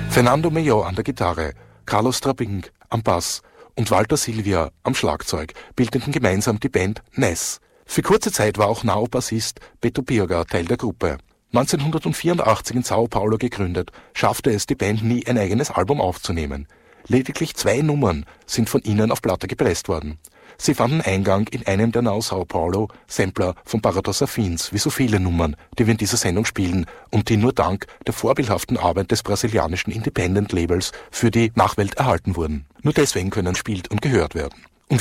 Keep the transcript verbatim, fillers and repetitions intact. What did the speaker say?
Fernando Meilló an der Gitarre, Carlos Trabing am Bass und Walter Silvia am Schlagzeug bildeten gemeinsam die Band Ness. Für kurze Zeit war auch Nao-Bassist Beto Birga Teil der Gruppe. neunzehnhundertvierundachtzig in Sao Paulo gegründet, schaffte es die Band nie, ein eigenes Album aufzunehmen. Lediglich zwei Nummern sind von ihnen auf Platte gepresst worden. Sie fanden Eingang in einem der Nao Sao Paulo Sampler von Paradox Affins, wie so viele Nummern, die wir in dieser Sendung spielen und die nur dank der vorbildhaften Arbeit des brasilianischen Independent-Labels für die Nachwelt erhalten wurden. Nur deswegen können spielt und gehört werden.